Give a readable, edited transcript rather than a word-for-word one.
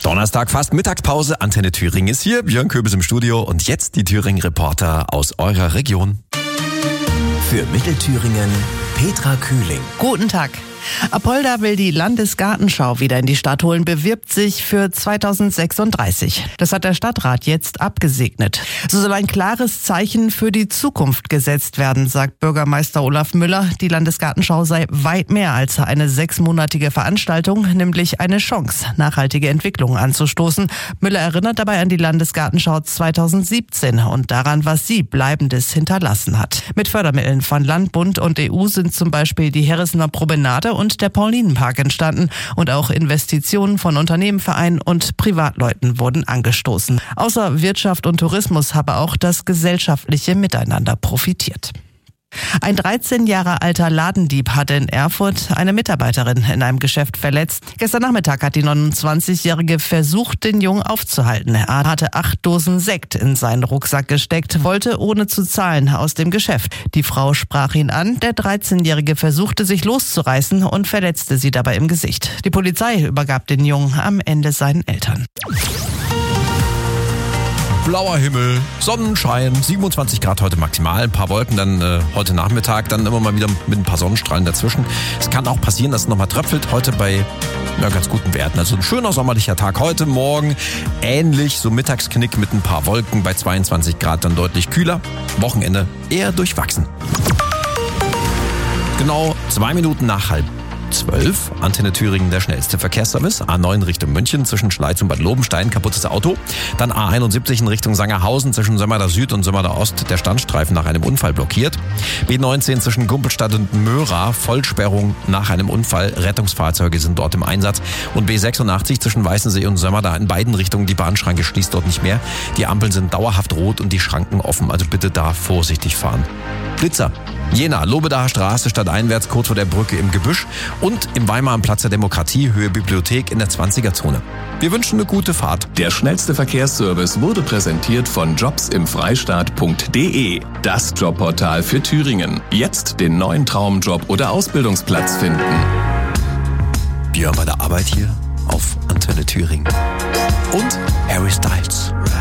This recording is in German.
Donnerstag, fast Mittagspause. Antenne Thüringen ist hier. Björn Köbis im Studio. Und jetzt die Thüringen-Reporter aus eurer Region. Für Mittelthüringen Petra Kühling. Guten Tag. Apolda will die Landesgartenschau wieder in die Stadt holen, bewirbt sich für 2036. Das hat der Stadtrat jetzt abgesegnet. So soll ein klares Zeichen für die Zukunft gesetzt werden, sagt Bürgermeister Olaf Müller. Die Landesgartenschau sei weit mehr als eine 6-monatige Veranstaltung, nämlich eine Chance, nachhaltige Entwicklung anzustoßen. Müller erinnert dabei an die Landesgartenschau 2017 und daran, was sie Bleibendes hinterlassen hat. Mit Fördermitteln von Land, Bund und EU sind zum Beispiel die Herissener Promenade und der Paulinenpark entstanden und auch Investitionen von Unternehmen, Vereinen und Privatleuten wurden angestoßen. Außer Wirtschaft und Tourismus habe auch das gesellschaftliche Miteinander profitiert. Ein 13 Jahre alter Ladendieb hatte in Erfurt eine Mitarbeiterin in einem Geschäft verletzt. Gestern Nachmittag hat die 29-Jährige versucht, den Jungen aufzuhalten. Er hatte 8 Dosen Sekt in seinen Rucksack gesteckt, wollte ohne zu zahlen aus dem Geschäft. Die Frau sprach ihn an. Der 13-Jährige versuchte sich loszureißen und verletzte sie dabei im Gesicht. Die Polizei übergab den Jungen am Ende seinen Eltern. Blauer Himmel, Sonnenschein, 27 Grad heute maximal, ein paar Wolken dann heute Nachmittag, dann immer mal wieder mit ein paar Sonnenstrahlen dazwischen. Es kann auch passieren, dass es nochmal tröpfelt, heute bei ganz guten Werten. Also ein schöner sommerlicher Tag heute, morgen ähnlich, so Mittagsknick mit ein paar Wolken bei 22 Grad, dann deutlich kühler. Wochenende eher durchwachsen. Genau 2 Minuten nach 11:30. Antenne Thüringen, der schnellste Verkehrsservice. A9 Richtung München zwischen Schleiz und Bad Lobenstein, kaputtes Auto. Dann A71 in Richtung Sangerhausen zwischen Sömmerda Süd und Sömmerda Ost, der Standstreifen nach einem Unfall blockiert. B19 zwischen Gumpelstadt und Möhra, Vollsperrung nach einem Unfall. Rettungsfahrzeuge sind dort im Einsatz. Und B86 zwischen Weißensee und Sömmerda in beiden Richtungen. Die Bahnschranke schließt dort nicht mehr. Die Ampeln sind dauerhaft rot und die Schranken offen. Also bitte da vorsichtig fahren. Blitzer. Jena, Lobedaer Straße stadteinwärts kurz vor der Brücke im Gebüsch und im Weimarer Platz der Demokratie, Höhe Bibliothek in der 20er-Zone. Wir wünschen eine gute Fahrt. Der schnellste Verkehrsservice wurde präsentiert von jobsimfreistaat.de, das Jobportal für Thüringen. Jetzt den neuen Traumjob oder Ausbildungsplatz finden. Björn bei der Arbeit hier auf Antenne Thüringen. Und Harry Styles.